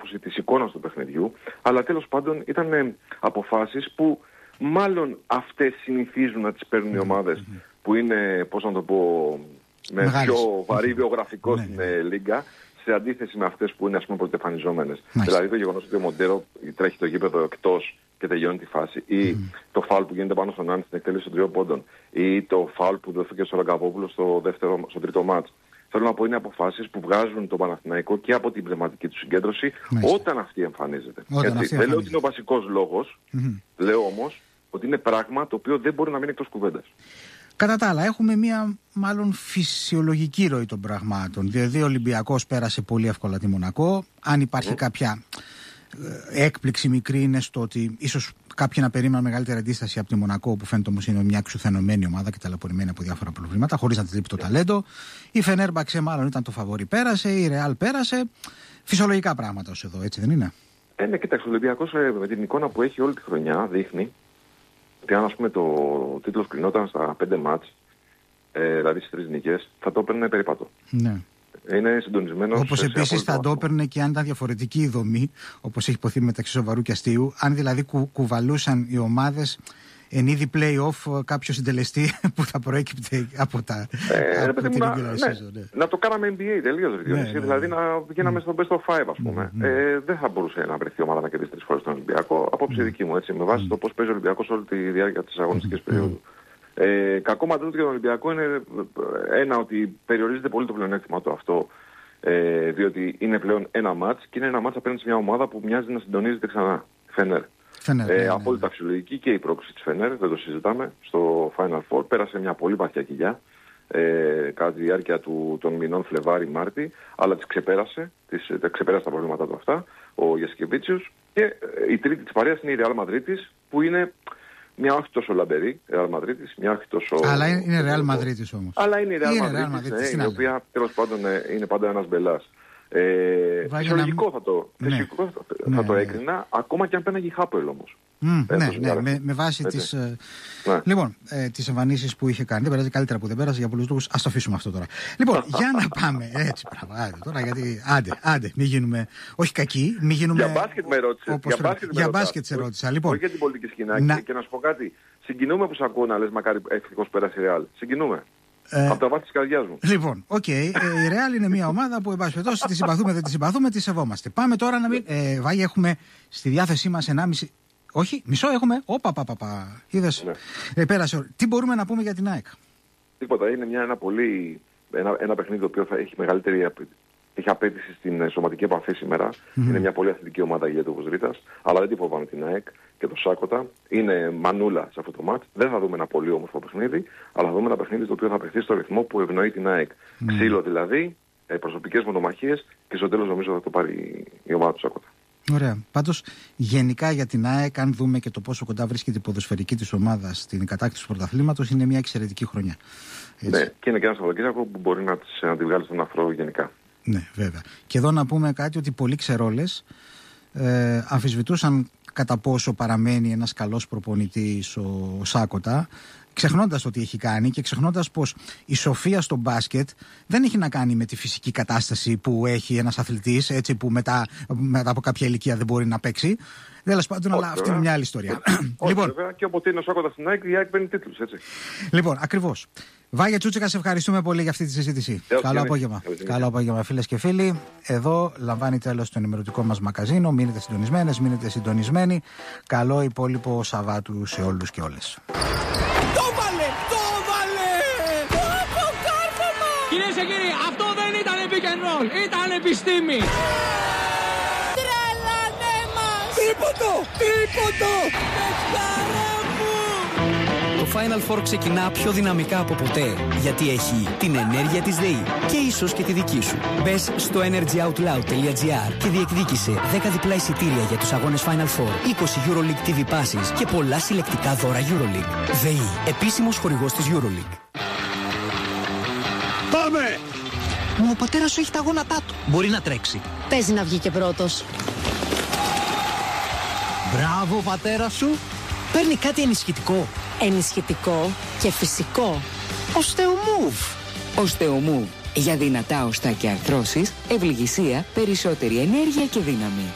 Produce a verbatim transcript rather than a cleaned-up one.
διαμόρφωση της εικόνας του παιχνιδιού, αλλά τέλος πάντων ήταν ε, αποφάσεις που μάλλον αυτές συνηθίζουν να τις παίρνουν οι ομάδες mm-hmm. που είναι, πώς να το πω, με Μεγάλης. πιο βαρύ βιογραφικό στην ε, Λίγκα, σε αντίθεση με αυτές που είναι, ας πούμε, πρωτοεμφανιζόμενες. Δηλαδή το γεγονός ότι ο Μοντέρο τρέχει το γήπεδο εκτός και τελειώνει τη φάση, ή mm. το φάουλ που γίνεται πάνω στον Άννη στην εκτέλεση των τριών πόντων, ή το φάουλ που δόθηκε στο Ραγκαβόπουλο στο, δεύτερο, στο τρίτο μάτς. Θέλω να πω, είναι αποφάσεις που βγάζουν τον Παναθηναϊκό και από την πνευματική του συγκέντρωση Μάλιστα. όταν αυτή εμφανίζεται. Όταν αυτή δεν λέω ότι είναι ο βασικός λόγος, mm-hmm. λέω όμως ότι είναι πράγμα το οποίο δεν μπορεί να μείνει εκτός κουβέντας. Κατά τα άλλα, έχουμε μια μάλλον φυσιολογική ροή των πραγμάτων. Δηλαδή, ο Ολυμπιακός πέρασε πολύ εύκολα τη Μονακό. Αν υπάρχει mm. κάποια ε, έκπληξη μικρή, είναι στο ότι ίσως κάποιοι να περίμεναν μεγαλύτερη αντίσταση από τη Μονακό, που φαίνεται όμως είναι μια εξουθενωμένη ομάδα και ταλαιπωρημένη από διάφορα προβλήματα, χωρίς να της λείπει το ταλέντο. Η Φενέρμπαξε μάλλον ήταν το φαβορί, πέρασε. Η Ρεάλ πέρασε. Φυσιολογικά πράγματα ως εδώ, έτσι δεν είναι? Ε, ναι, κοίταξε, ο Ολυμπιακός ε, με την εικόνα που έχει όλη τη χρονιά δείχνει ότι αν, ας πούμε, το τίτλος κρινόταν στα πέντε μάτς, ε, δηλαδή στις τρεις νίκες, θα το έπαιρνε περίπατο. Ναι. Είναι συντονισμένος. Όπως επίσης θα το έπαιρνε και αν ήταν διαφορετική η δομή, όπως έχει υποθεί μεταξύ Σοβαρού και Αστείου, αν δηλαδή κου, κουβαλούσαν οι ομάδες εν είδη play-off κάποιο συντελεστή που θα προέκυπτε από τα. Ε, από την να, ναι, ναι. να το κάναμε εν μπι έι τελείως. Ναι, ναι, δηλαδή ναι. να βγαίναμε mm. στο best of five, ας πούμε. Mm. Ε, δεν θα μπορούσε να βρεθεί η ομάδα να κερδίσει τρεις φορές τον Ολυμπιακό. Απόψη mm. δική μου, έτσι, με βάση mm. το πώς παίζει ο Ολυμπιακός όλη τη διάρκεια της αγωνιστικής mm. περίοδου. Ε, κακό μαντρό για τον Ολυμπιακό είναι ένα, ότι περιορίζεται πολύ το πλεονέκτημα του αυτό, ε, διότι είναι πλέον ένα μάτς και είναι ένα μάτς απέναντι σε μια ομάδα που μοιάζει να συντονίζεται ξανά. Φενέρ. Φενέρ, ε, ναι, ναι. Απόλυτα φυσιολογική και η πρόκληση της Φενέρ, δεν το συζητάμε, στο Final Four. Πέρασε μια πολύ βαθιά κοιλιά ε, κατά τη διάρκεια του, των μηνών Φλεβάρι-Μάρτι, αλλά τις ξεπέρασε, τις, τις ξεπέρασε τα προβλήματά του αυτά ο Γιασκεβίτσιος. Και ε, η τρίτη της παρέας είναι η Ρεάλ Μαδρίτης, που είναι μια όχι τόσο λαμπερή Ρεάλ Μαδρίτης, μια όχι τόσο... Αλλά είναι Ρεάλ Μαδρίτης όμως. Αλλά είναι η Ρεάλ Μαδρίτης, ναι, η οποία τέλος πάντων είναι πάντα ένας μπελάς. Ε, φυσιολογικό να... θα το, ναι. φυσιολογικό θα, ναι, θα το έκρινα, ναι. ακόμα και αν πέναγε η Χάπελ όμως. Mm, ναι, ναι, με, με βάση τις, ε, ναι. λοιπόν, ε, τις εμφανίσεις που είχε κάνει. Δεν πέρασε, καλύτερα που δεν πέρασε, για πολλούς λόγους. Ας το αφήσουμε αυτό τώρα. Λοιπόν, για να πάμε έτσι πράγμα τώρα, γιατί άντε, άντε, μην γίνουμε, όχι κακοί, μην γίνουμε... Για μπάσκετ με ρώτησες. Για μπάσκετ, για μπάσκετ σε ρώτησα. Λοιπόν, όχι για την πολιτική σκηνά. Να... Και να σου πω κάτι, συγκινούμε που σ' ακούω να λες μακάρι ευτυχώς πέρασε η Ρεάλ. Συγκινούμε. Ε, από τα βάθη της καρδιάς μου. Λοιπόν, οκ. Okay, ε, η Ρεάλ είναι μια ομάδα που, εν πάση περιπτώσει, τη συμπαθούμε, δεν τη συμπαθούμε, τη σεβόμαστε. Πάμε τώρα να μην. Ε, Βάγη, έχουμε στη διάθεσή μας ενάμιση. Όχι, μισό έχουμε. Όπα, πα, πα, πα. Είδες. Ναι. Ε, πέρασε. Τι μπορούμε να πούμε για την ΑΕΚ? Τίποτα. Είναι μια, ένα, πολύ, ένα, ένα παιχνίδι το οποίο θα έχει μεγαλύτερη έχει απέτηση στην σωματική επαφή σήμερα. Mm-hmm. Είναι μια πολύ αθλητική ομάδα για το Βοσρίτας, αλλά δεν τη φοβάμαι την ΑΕΚ και το Σάκοτα. Είναι μανούλα σε αυτό το μάτς. Δεν θα δούμε ένα πολύ όμορφο παιχνίδι, αλλά θα δούμε ένα παιχνίδι το οποίο θα παιχθεί στο ρυθμό που ευνοεί την ΑΕΚ. Mm-hmm. Ξύλο δηλαδή, προσωπικές μονομαχίες και στο τέλος νομίζω θα το πάρει η ομάδα του Σάκοτα. Ωραία. Πάντως, γενικά για την ΑΕΚ, αν δούμε και το πόσο κοντά βρίσκεται η ποδοσφαιρική της ομάδα στην κατάκτηση του πρωταθλήματος, είναι μια εξαιρετική χρονιά. Έτσι. Ναι, και είναι και ένα Σαββατοκύριακο που μπορεί να, τις, να τη βγάλει στον αφρό γενικά. Ναι, βέβαια. Και εδώ να πούμε κάτι, ότι πολλοί ξερόλες ε, αμφισβητούσαν κατά πόσο παραμένει ένας καλός προπονητής ο Σάκοτα, ξεχνώντας ότι έχει κάνει και ξεχνώντας πως η σοφία στο μπάσκετ δεν έχει να κάνει με τη φυσική κατάσταση που έχει ένας αθλητής, έτσι, που μετά, μετά από κάποια ηλικία δεν μπορεί να παίξει. Τέλος πάντων, αλλά αυτή είναι μια άλλη ιστορία. Όχι, λοιπόν, βέβαια, και όποτε είναι ο Σάκοτα στην ΑΕΚ, η ΑΕΚ παίρνει τίτλους, έτσι. Λοιπόν, ακριβώς. Βάγια Τσούτσικα, σε ευχαριστούμε πολύ για αυτή τη συζήτηση. Έως Καλό απόγευμα. Καλό απόγευμα, φίλες και φίλοι. Εδώ λαμβάνει τέλος το ενημερωτικό μας μαγαζίνο. Μείνετε συντονισμένες, μείνετε συντονισμένοι. Καλό υπόλοιπο Σαββάτου σε όλους και όλες. Το βάλε! Το βάλε! Το κάρφωμα! Κυρίες και κύριοι, αυτό δεν ήταν pick and roll, ήταν επιστήμη. Τρελάνε μας! Τρίποντο! Τρίποντο! Το Final Four ξεκινά πιο δυναμικά από ποτέ, γιατί έχει την ενέργεια της ΔΕΗ και ίσως και τη δική σου. Μπες στο energyoutloud.gr και διεκδίκησε δέκα διπλά εισιτήρια για τους αγώνες Final Four, είκοσι EuroLeague τι βι Passes και πολλά συλλεκτικά δώρα EuroLeague. ΔΕΗ, επίσημος χορηγός της EuroLeague. Πάμε! Μα ο πατέρας σου έχει τα γόνατά του. Μπορεί να τρέξει. Παίζει να βγει και πρώτος. Μπράβο, πατέρα σου. Παίρνει κάτι ενισχυτικό. Ενισχυτικό και φυσικό. Οστεομούβ. Οστεομούβ. Για δυνατά οστά και αρθρώσεις, ευληγησία, περισσότερη ενέργεια και δύναμη.